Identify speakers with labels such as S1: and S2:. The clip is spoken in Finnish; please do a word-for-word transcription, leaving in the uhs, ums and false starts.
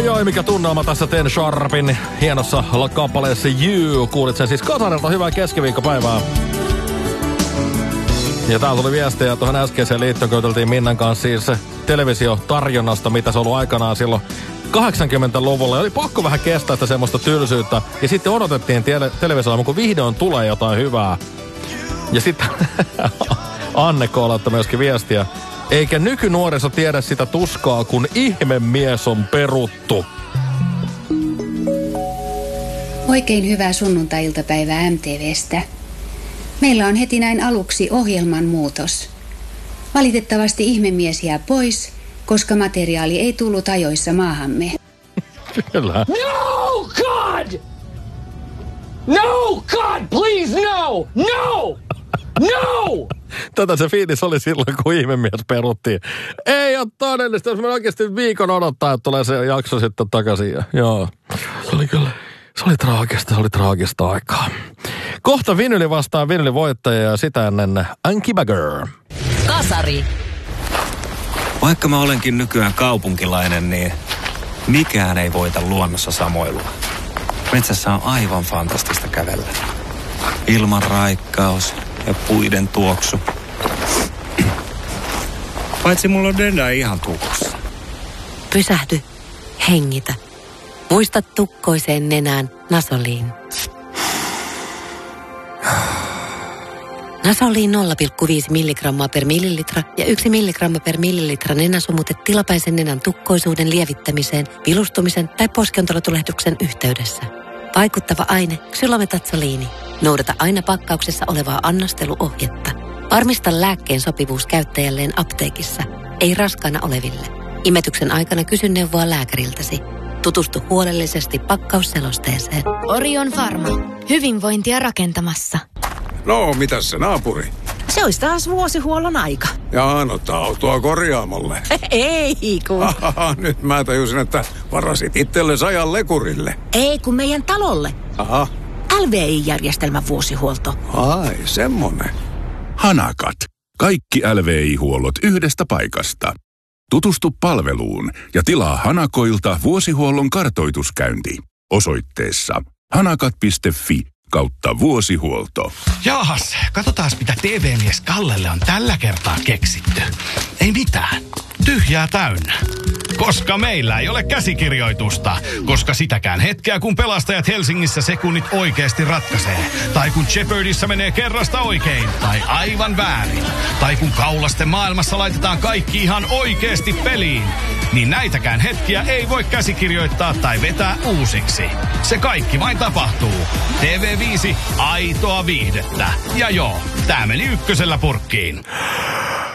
S1: Ai ai, mikä tunnelma tässä Ten Sharpin hienossa kappaleessa You. Kuulit sen siis Kasarilta, hyvää keskiviikkopäivää. Ja täällä tuli viestejä tuohon äskeiseen liittyen, kun juteltiin Minnan kanssa siis televisiotarjonnasta, mitä se on ollut aikanaan silloin kahdeksankymmentäluvulla. Ja oli pakko vähän kestää sitä semmoista tylsyyttä. Ja sitten odotettiin tele- televisiolla, kun vihdoin tulee jotain hyvää. Ja sitten Anne koolata myöskin viestiä. Eikä nykynuoriso tiedä sitä tuskaa, kun ihmemies on peruttu.
S2: Oikein hyvää sunnuntai-iltapäivää M T V:stä. Meillä on heti näin aluksi ohjelman muutos. Valitettavasti ihmemies jää pois, koska materiaali ei tullut ajoissa maahamme.
S1: Kyllä.
S3: No, God! No, God, please, no! No! No!
S1: Tätä se fiilis oli silloin, kun ihmemies peruttiin. Ei ole todellista, jos me oikeasti viikon odottaa, että tulee se jakso sitten takaisin. Ja, joo, se oli kyllä, se oli traagista, se oli traagista aikaa. Kohta vinyli vastaan vinyli voittaja ja sitä ennen Anki Bagger.
S4: Kasari.
S5: Vaikka mä olenkin nykyään kaupunkilainen, niin mikään ei voita luonnossa samoilua. Metsässä on aivan fantastista kävellä. Ilman raikkaus ja puiden tuoksu. Paitsi mulla on denda ihan tukossa.
S4: Pysähdy. Hengitä. Muista tukkoiseen nenään Nasoliin. Nasoliin nolla pilkku viisi milligrammaa per millilitra ja yksi milligramma per millilitra nenäsumute tilapäisen nenän tukkoisuuden lievittämiseen, vilustumisen tai poskiontelotulehduksen yhteydessä. Vaikuttava aine ksylometatsoliini. Noudata aina pakkauksessa olevaa annosteluohjetta. Varmista lääkkeen sopivuus käyttäjälleen apteekissa, ei raskaana oleville. Imetyksen aikana kysy neuvoa lääkäriltäsi. Tutustu huolellisesti pakkausselosteeseen.
S6: Orion Pharma. Hyvinvointia rakentamassa.
S7: No, mitäs se naapuri?
S4: Se olisi taas vuosihuollon aika.
S7: Jaa, no autoa korjaamolle.
S4: Ei kun.
S7: Ahaha, nyt mä tajusin, että varasit itsellesi ajan lekurille.
S4: Ei kun meidän talolle.
S7: Aha.
S4: L V I-järjestelmän vuosihuolto.
S7: Ai, semmonen.
S8: Hanakat. Kaikki L V I-huollot yhdestä paikasta. Tutustu palveluun ja tilaa Hanakoilta vuosihuollon kartoituskäynti osoitteessa hanakat piste fi kautta vuosihuolto.
S9: Jaahas, katsotaas mitä T V-mies Kallelle on tällä kertaa keksitty. Ei mitään. Tyhjää täynnä. Koska meillä ei ole käsikirjoitusta. Koska sitäkään hetkeä, kun pelastajat Helsingissä sekunnit oikeasti ratkaisee. Tai kun Jeopardyssa menee kerrasta oikein. Tai aivan väärin. Tai kun kaulasten maailmassa laitetaan kaikki ihan oikeasti peliin. Niin näitäkään hetkiä ei voi käsikirjoittaa tai vetää uusiksi. Se kaikki vain tapahtuu. T V viisi, aitoa viihdettä. Ja joo, tää meni ykkösellä purkkiin.